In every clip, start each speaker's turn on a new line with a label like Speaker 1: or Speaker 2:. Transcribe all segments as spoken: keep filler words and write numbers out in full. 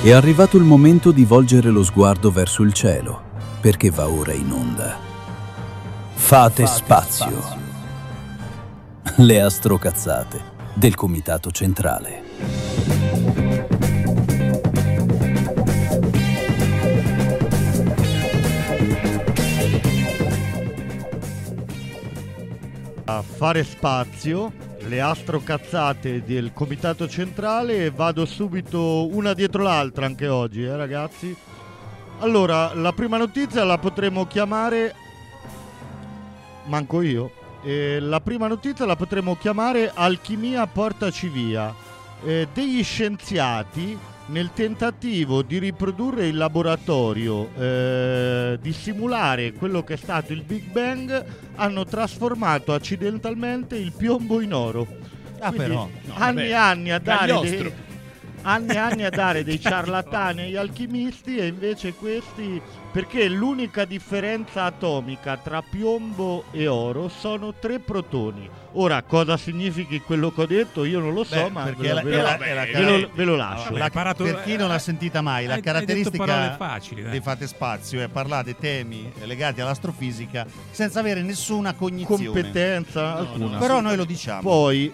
Speaker 1: È arrivato il momento di volgere lo sguardo verso il cielo, perché va ora in onda. Fate, Fate spazio. spazio. Le astrocazzate del Comitato Centrale.
Speaker 2: A fare spazio, le astrocazzate del Comitato Centrale, e vado subito una dietro l'altra anche oggi, eh ragazzi. Allora, la prima notizia la potremmo chiamare... Manco io. Eh, la prima notizia la potremmo chiamare Alchimia portaci via. Eh, degli scienziati, nel tentativo di riprodurre in laboratorio, eh, di simulare quello che è stato il Big Bang, hanno trasformato accidentalmente il piombo in oro.
Speaker 3: Ah,
Speaker 2: Quindi,
Speaker 3: però
Speaker 2: no, anni e anni a dare dei, anni e anni a dare dei ciarlatani agli alchimisti, e invece questi, perché l'unica differenza atomica tra piombo e oro sono tre protoni. Ora, cosa significhi quello che ho detto io non lo so. Beh, ma ve lo, la, ve, la, ve, la, ve, lo, ve lo lascio.
Speaker 3: La, parato, per chi non l'ha sentita mai, la hai, caratteristica
Speaker 4: hai facili,
Speaker 3: di Fate Spazio è parlare temi legati all'astrofisica senza avere nessuna cognizione,
Speaker 2: competenza
Speaker 3: no,
Speaker 2: alcuna.
Speaker 3: No, però noi lo diciamo.
Speaker 2: Poi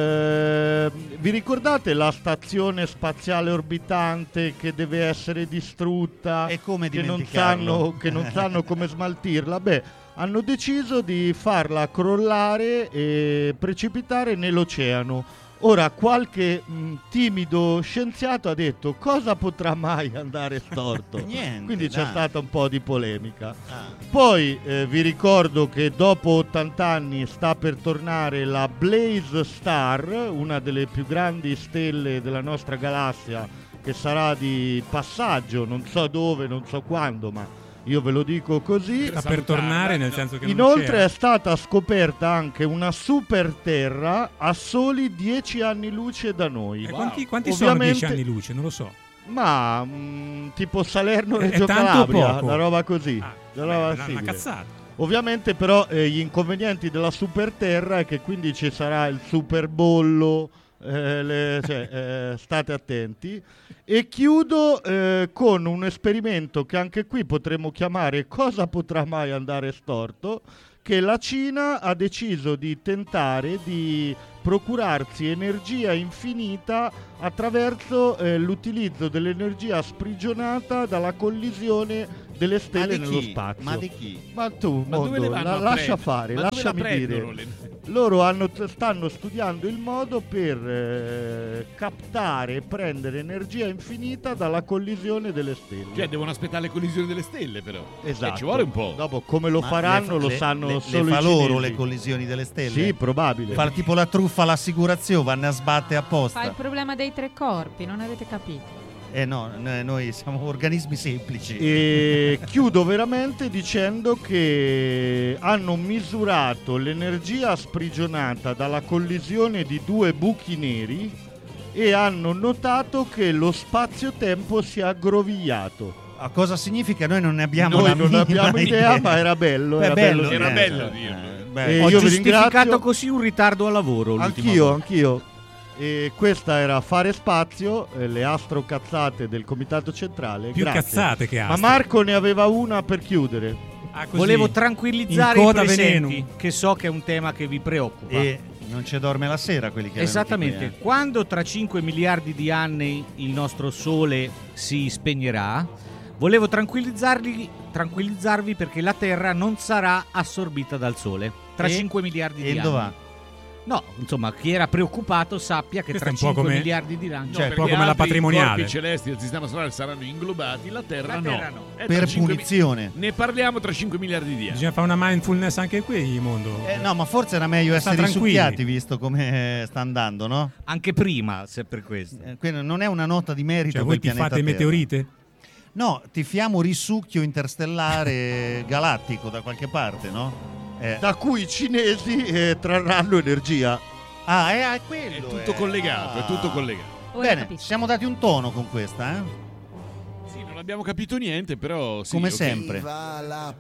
Speaker 2: eh, vi ricordate la stazione spaziale orbitante che deve essere distrutta
Speaker 3: e come
Speaker 2: che non sanno, che non sanno come smaltirla? Beh, hanno deciso di farla crollare e precipitare nell'oceano. Ora, qualche mh, timido scienziato ha detto: cosa potrà mai andare storto?
Speaker 3: Niente,
Speaker 2: Quindi
Speaker 3: dai.
Speaker 2: c'è stata un po' di polemica.
Speaker 3: Ah.
Speaker 2: Poi eh, vi ricordo che dopo ottanta anni sta per tornare la Blaze Star, una delle più grandi stelle della nostra galassia, che sarà di passaggio, non so dove, non so quando, ma io ve lo dico così.
Speaker 4: Sta per tornare, nel senso che
Speaker 2: inoltre
Speaker 4: non
Speaker 2: è stata scoperta anche una super terra a soli dieci anni luce da noi.
Speaker 4: E wow. Quanti, quanti
Speaker 2: Ovviamente,
Speaker 4: sono dieci anni luce? Non lo so.
Speaker 2: Ma mh, tipo Salerno,
Speaker 4: È-
Speaker 2: Reggio
Speaker 4: è tanto
Speaker 2: Calabria,
Speaker 4: poco.
Speaker 2: una roba così.
Speaker 4: Ah,
Speaker 2: una
Speaker 4: vabbè,
Speaker 2: roba
Speaker 4: una, una
Speaker 2: simile.
Speaker 4: cazzata.
Speaker 2: Ovviamente però eh, gli inconvenienti della super terra è che quindi ci sarà il super bollo, eh, le, cioè, eh, state attenti. E chiudo eh, con un esperimento che anche qui potremmo chiamare cosa potrà mai andare storto, che la Cina ha deciso di tentare di procurarsi energia infinita attraverso eh, l'utilizzo dell'energia sprigionata dalla collisione delle stelle nello spazio.
Speaker 3: Ma di chi?
Speaker 2: Ma tu,
Speaker 5: Ma dove
Speaker 2: mondo,
Speaker 5: le vanno
Speaker 2: la,
Speaker 5: a
Speaker 2: lascia
Speaker 5: prendere?
Speaker 2: fare,
Speaker 5: Ma dove
Speaker 2: lasciami
Speaker 5: la
Speaker 2: dire.
Speaker 5: prendono le-
Speaker 2: Loro hanno, stanno studiando il modo per eh, captare e prendere energia infinita dalla collisione delle stelle.
Speaker 5: Cioè, devono aspettare le collisioni delle stelle, però.
Speaker 2: Esatto.
Speaker 5: Eh, ci vuole un po'.
Speaker 2: Dopo come lo
Speaker 3: Ma
Speaker 2: faranno
Speaker 3: le,
Speaker 2: lo
Speaker 3: le,
Speaker 2: sanno
Speaker 3: le,
Speaker 2: solo
Speaker 3: le fa
Speaker 2: i
Speaker 3: loro
Speaker 2: cinesi.
Speaker 3: le collisioni delle stelle?
Speaker 2: Sì, probabile.
Speaker 3: Fa tipo la truffa all'assicurazione, vanno a sbattere apposta.
Speaker 6: Fa il problema dei tre corpi, non avete capito?
Speaker 3: Eh no, n- noi siamo organismi semplici.
Speaker 2: E chiudo veramente dicendo che hanno misurato l'energia sprigionata dalla collisione di due buchi neri e hanno notato che lo spazio-tempo si è aggrovigliato.
Speaker 3: A cosa significa? Noi non ne abbiamo
Speaker 2: Noi
Speaker 3: la
Speaker 2: non
Speaker 3: minima
Speaker 2: abbiamo idea, ma era bello.
Speaker 3: Beh,
Speaker 2: Era
Speaker 3: bello,
Speaker 2: bello,
Speaker 5: Era
Speaker 3: eh,
Speaker 5: bello
Speaker 3: eh,
Speaker 5: dirlo.
Speaker 3: eh,
Speaker 2: E
Speaker 3: beh,
Speaker 2: io
Speaker 7: Ho
Speaker 2: vi
Speaker 7: giustificato
Speaker 2: ringrazio.
Speaker 7: così un ritardo al lavoro l'ultima
Speaker 2: Anch'io,
Speaker 7: volta.
Speaker 2: anch'io. E questa era Fare Spazio, eh, le astrocazzate del Comitato Centrale.
Speaker 4: Più
Speaker 2: Grazie.
Speaker 4: cazzate che
Speaker 2: Ma
Speaker 4: astro.
Speaker 2: Marco ne aveva una per chiudere.
Speaker 4: Ah, così.
Speaker 7: Volevo tranquillizzare
Speaker 4: In
Speaker 7: i
Speaker 4: coda
Speaker 7: presenti,
Speaker 4: veneno.
Speaker 7: che so che è un tema che vi preoccupa.
Speaker 3: E non ci dorme la sera quelli che
Speaker 7: Esattamente,
Speaker 3: venuti qui,
Speaker 7: quando tra cinque miliardi di anni il nostro Sole si spegnerà, volevo tranquillizzarvi, tranquillizzarvi perché la Terra non sarà assorbita dal Sole tra
Speaker 3: E?
Speaker 7: cinque miliardi
Speaker 3: eh.
Speaker 7: di
Speaker 3: E
Speaker 7: anni.
Speaker 3: dove va?
Speaker 7: No, insomma, chi era preoccupato sappia che
Speaker 4: Questo
Speaker 7: tra
Speaker 4: è un po'
Speaker 7: cinque
Speaker 4: come-
Speaker 7: miliardi di anni...
Speaker 5: No,
Speaker 4: Cioè, un
Speaker 5: perché
Speaker 4: po' come la
Speaker 5: altri
Speaker 4: patrimoniale.
Speaker 5: corpi celesti del sistema solare saranno inglobati, la Terra,
Speaker 7: La
Speaker 5: no.
Speaker 7: Terra no.
Speaker 5: Eh, tra
Speaker 3: Per
Speaker 5: cinque mi-
Speaker 3: punizione.
Speaker 5: Ne parliamo tra cinque miliardi di anni.
Speaker 4: Bisogna fare una mindfulness anche qui, mondo.
Speaker 3: Eh, no, ma forse era meglio
Speaker 4: Sta
Speaker 3: essere
Speaker 4: tranquilli.
Speaker 3: risucchiati visto come sta andando, no?
Speaker 7: Anche prima, se per questo.
Speaker 3: Eh, quindi non è una nota di merito
Speaker 4: Cioè,
Speaker 3: per
Speaker 4: voi
Speaker 3: il
Speaker 4: ti
Speaker 3: pianeta
Speaker 4: fate
Speaker 3: Terra.
Speaker 4: meteorite?
Speaker 3: No, tifiamo risucchio interstellare galattico da qualche parte, no? Eh.
Speaker 2: Da cui i cinesi eh, trarranno energia.
Speaker 3: Ah, è, è quello.
Speaker 5: È tutto
Speaker 3: eh.
Speaker 5: collegato,
Speaker 3: Ah.
Speaker 5: è tutto collegato.
Speaker 6: Ora
Speaker 3: Bene,
Speaker 6: capisco.
Speaker 3: ci siamo dati un tono con questa, eh?
Speaker 5: Sì, non abbiamo capito niente, però sì,
Speaker 3: Come
Speaker 5: ok.
Speaker 3: sempre.
Speaker 8: Viva la